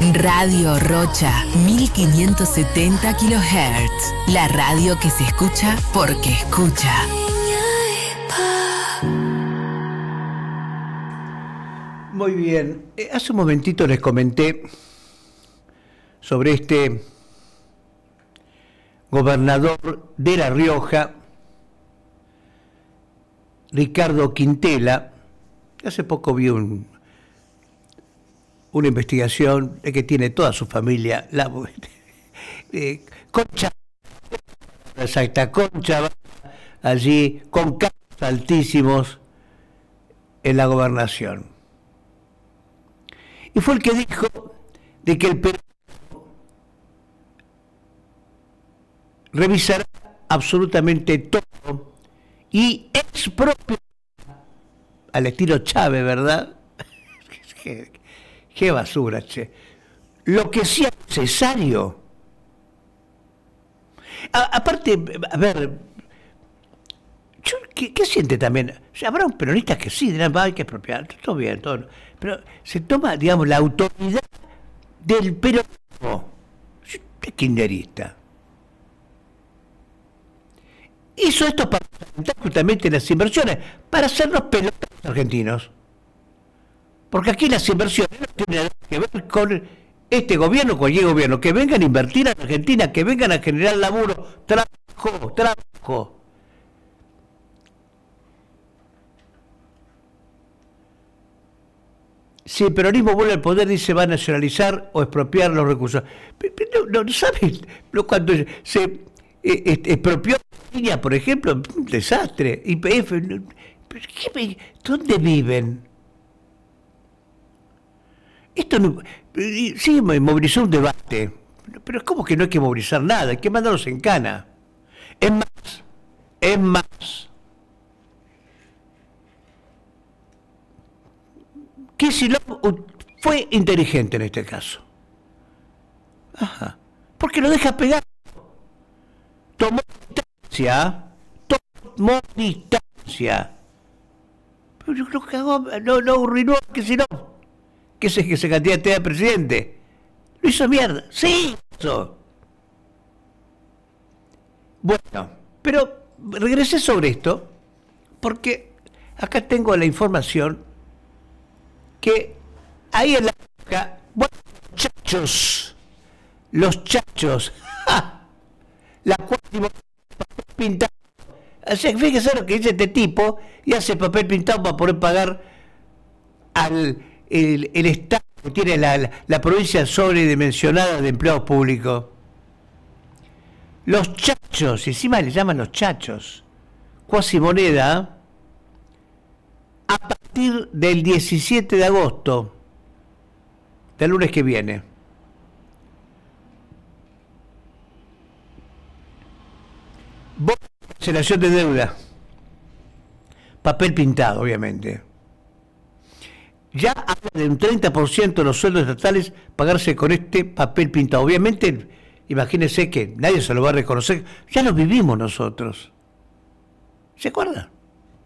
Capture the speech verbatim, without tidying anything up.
Radio Rocha, mil quinientos setenta kilohertz. La radio que se escucha porque escucha. Muy bien. Eh, hace un momentito les comenté sobre este gobernador de La Rioja, Ricardo Quintela. Hace poco vi un, una investigación de que tiene toda su familia, la eh, Concha, exacta, Concha, allí con cargos altísimos en la gobernación. Y fue el que dijo de que el Perú revisará absolutamente todo y expropiará al estilo Chávez, ¿verdad? qué, qué basura, che. Lo que sea necesario. A, aparte, a ver, yo, ¿qué, ¿qué siente también? O sea, habrá un peronista que sí, dirán, va, hay que expropiar, todo bien, todo, pero se toma, digamos, la autoridad del peronismo. Yo soy kirchnerista. Hizo esto para aumentar justamente las inversiones, para hacernos pelotas argentinos. Porque aquí las inversiones no tienen nada que ver con este gobierno, cualquier gobierno. Que vengan a invertir en Argentina, que vengan a generar laburo, trabajo, trabajo. Si el peronismo vuelve al poder, dice, va a nacionalizar o expropiar los recursos. Pero no, no ¿sabes? Cuando se expropió Línea, por ejemplo, un desastre. Y P F, ¿dónde viven? Esto no, sí me movilizó un debate, pero es como que no hay que movilizar nada, hay que mandarlos en cana. Es más, es más. Kicillof fue inteligente en este caso. Ajá. Porque lo deja pegar. Tomó distancia, tomó distancia. Pero yo creo que hago, no, no arruinó a Kicillof, que es el que se candidate a presidente. Lo hizo mierda. Sí, eso. Bueno, pero regresé sobre esto, porque acá tengo la información que ahí en la época, bueno, los chachos, los chachos, ¡ja! La cual papel pintado. O sea, fíjese lo que dice este tipo, y hace papel pintado para poder pagar al el, el Estado que tiene la, la, la provincia sobredimensionada de empleados públicos. Los chachos, y encima le llaman los chachos, cuasi moneda, a partir del diecisiete de agosto, del lunes que viene. Cancelación de deuda. Papel pintado, obviamente. Ya habla de un treinta por ciento de los sueldos estatales pagarse con este papel pintado. Obviamente, imagínense que nadie se lo va a reconocer. Ya lo vivimos nosotros. ¿Se acuerdan?